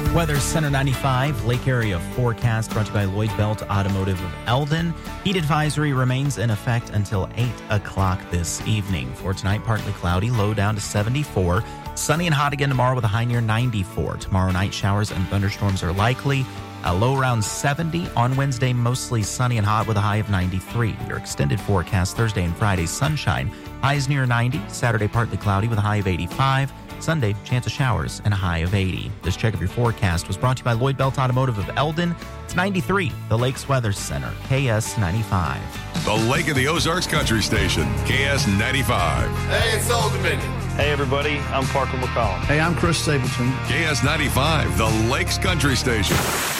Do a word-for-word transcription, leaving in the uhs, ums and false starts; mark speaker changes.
Speaker 1: Weather Center ninety-five, lake area forecast brought to you by Lloyd Belt Automotive of Eldon. Heat advisory remains in effect until eight o'clock this evening. For tonight, partly cloudy, low down to seventy-four. Sunny and hot again tomorrow with a high near ninety-four. Tomorrow night, showers and thunderstorms are likely. A low around seventy. On Wednesday, mostly sunny and hot with a high of ninety-three. Your extended forecast Thursday and Friday, sunshine. Highs near ninety. Saturday, partly cloudy with a high of eighty-five. Sunday, chance of showers and a high of eighty. This check of your forecast was brought to you by Lloyd Belt Automotive of Eldon. It's ninety-three, the Lakes Weather Center, K S ninety-five.
Speaker 2: The Lake of the Ozarks Country Station, K S ninety-five.
Speaker 3: Hey, it's Old Dominion.
Speaker 4: Hey, everybody, I'm Parker McCollum.
Speaker 5: Hey, I'm Chris Stapleton.
Speaker 2: K S ninety-five, the Lakes Country Station.